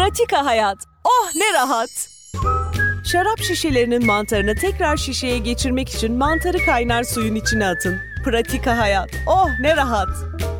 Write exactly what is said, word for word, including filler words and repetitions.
Pratika hayat. Oh ne rahat. Şarap şişelerinin mantarını tekrar şişeye geçirmek için mantarı kaynar suyun içine atın. Pratika hayat. Oh ne rahat.